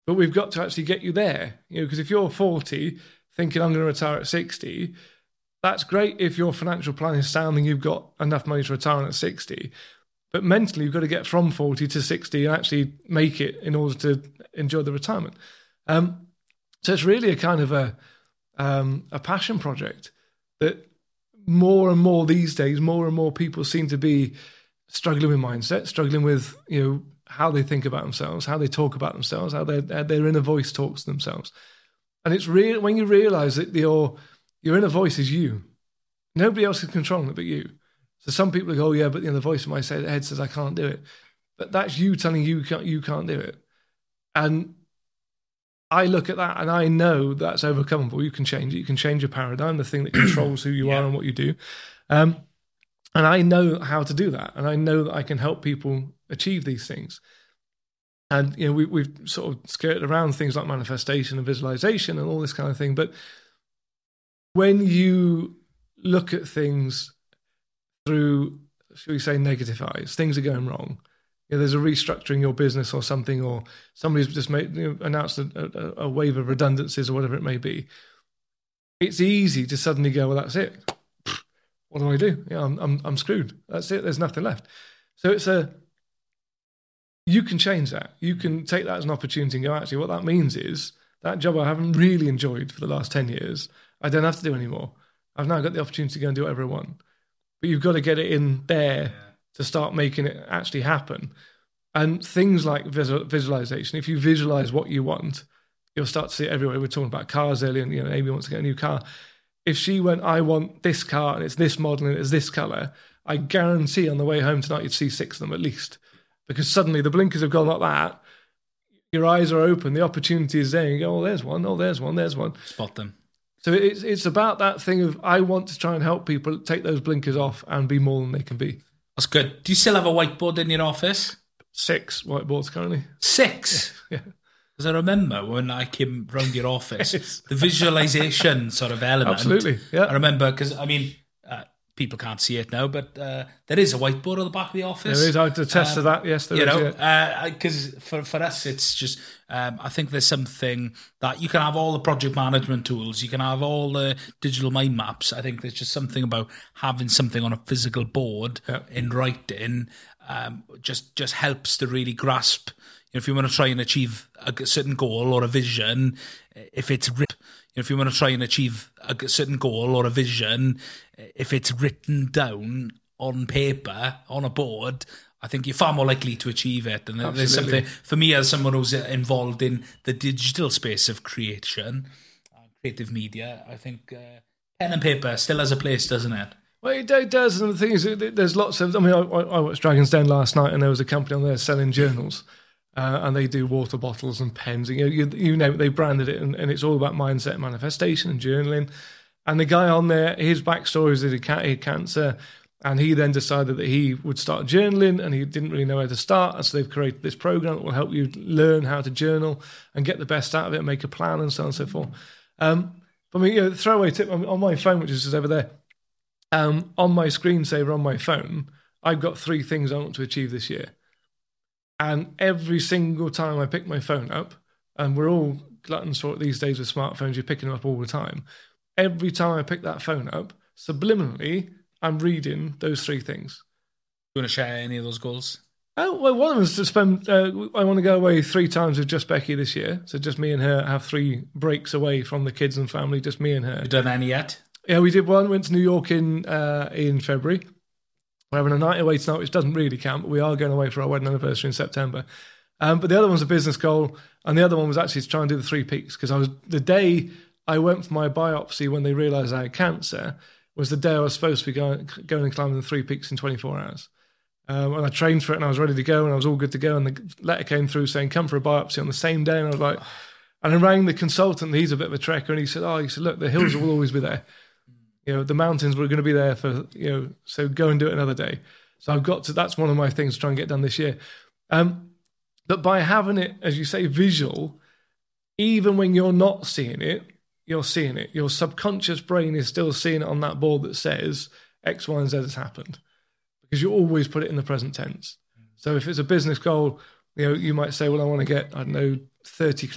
but we've got to actually get you there. Because if you're 40 thinking I'm going to retire at 60, that's great if your financial plan is sound and you've got enough money to retire at 60. But mentally, you've got to get from 40 to 60 and actually make it in order to enjoy the retirement. So it's really a kind of a passion project that more and more these days, more and more people seem to be struggling with mindset, struggling with how they think about themselves, how they talk about themselves, how their inner voice talks to themselves. And it's real when you realise that your inner voice is you. Nobody else is controlling it but you. So some people go, "Oh yeah, but the voice in my head says I can't do it." But that's you telling you can't do it. And I look at that and I know that's overcomable. You can change it. You can change your paradigm, the thing that controls who you are and what you do. And I know how to do that. And I know that I can help people achieve these things. And we've sort of skirted around things like manifestation and visualization and all this kind of thing. But when you look at things through, shall we say, negative eyes, things are going wrong. There's a restructuring your business or something, or somebody's just announced a wave of redundancies or whatever it may be. It's easy to suddenly go, "Well, that's it. What do I do? I'm screwed. That's it. There's nothing left." So you can change that. You can take that as an opportunity and go, actually, what that means is that job I haven't really enjoyed for the last 10 years, I don't have to do anymore. I've now got the opportunity to go and do whatever I want. But you've got to get it in there to start making it actually happen. And things like visualization, if you visualize what you want, you'll start to see it everywhere. We're talking about cars earlier, and Amy wants to get a new car. If she went, "I want this car, and it's this model, and it's this color," I guarantee on the way home tonight you'd see 6 of them at least. Because suddenly the blinkers have gone like that, your eyes are open, the opportunity is there, and you go, "Oh, there's one, oh, there's one, there's one." Spot them. So it's about that thing of, I want to try and help people take those blinkers off and be more than they can be. That's good. Do you still have a whiteboard in your office? 6 whiteboards currently. 6? Yeah. Because I remember when I came round your office, the visualization sort of element. Absolutely, yeah. I remember, because, people can't see it now, but there is a whiteboard at the back of the office. There is. I attest to that, yes. There is, because for us, it's just, I think there's something that you can have all the project management tools, you can have all the digital mind maps. I think there's just something about having something on a physical board in writing, just helps to really grasp. If you want to try and achieve a certain goal or a vision, if you want to try and achieve a certain goal or a vision, if it's written down on paper, on a board, I think you're far more likely to achieve it. And Absolutely. There's something, for me as someone who's involved in the digital space of creation, creative media, I think pen and paper still has a place, doesn't it? Well, it does. And the thing is, there's lots of, I watched Dragon's Den last night, and there was a company on there selling journals. And they do water bottles and pens. You name it, they branded it, and it's all about mindset, manifestation, and journaling. And the guy on there, his backstory is that he had cancer, and he then decided that he would start journaling, and he didn't really know where to start. And so they've created this program that will help you learn how to journal and get the best out of it, and make a plan, and so on and so forth. But throwaway tip on my phone, which is just over there, on my screensaver on my phone, I've got 3 things I want to achieve this year. And every single time I pick my phone up, and we're all gluttons for it these days with smartphones, you're picking them up all the time. Every time I pick that phone up, subliminally, I'm reading those 3 things. Do you want to share any of those goals? Oh, well, one of them is to spend, I want to go away 3 times with just Becky this year. So just me and her, have 3 breaks away from the kids and family, just me and her. You done any yet? Yeah, we did one. Went to New York in February. We're having a night away tonight, which doesn't really count, but we are going away for our wedding anniversary in September. But the other one's a business goal, and the other one was actually to try and do the 3 peaks, because the day I went for my biopsy when they realised I had cancer was the day I was supposed to be going and climbing the 3 peaks in 24 hours. And I trained for it, and I was ready to go, and I was all good to go, and the letter came through saying, "Come for a biopsy on the same day," and I was like, and I rang the consultant, he's a bit of a trekker, and he said, "Look, the hills will always be there. The mountains were going to be there for, so go and do it another day." So that's one of my things to try and get done this year. But by having it, as you say, visual, even when you're not seeing it, you're seeing it. Your subconscious brain is still seeing it on that board that says X, Y, and Z has happened, because you always put it in the present tense. So if it's a business goal, you might say, "Well, I want to get, 30